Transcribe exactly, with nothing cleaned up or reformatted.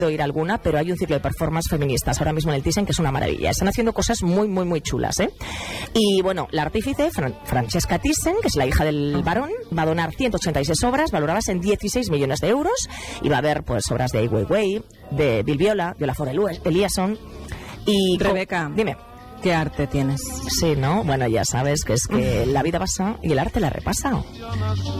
ir a alguna, pero hay un ciclo de performance feministas ahora mismo en el Thyssen que es una maravilla. Están haciendo cosas muy, muy, muy chulas, ¿eh? Y bueno, la artífice, Fran- Francesca Thyssen, que es la hija del varón, va a donar ciento ochenta y seis obras valoradas en dieciséis millones de euros, y va a haber pues obras de Ai Weiwei, de Bill Viola, de Olafur Eliasson y... Rebeca, dime. ¿Qué arte tienes? Sí, ¿no? Bueno, ya sabes que es que la vida pasa y el arte la repasa.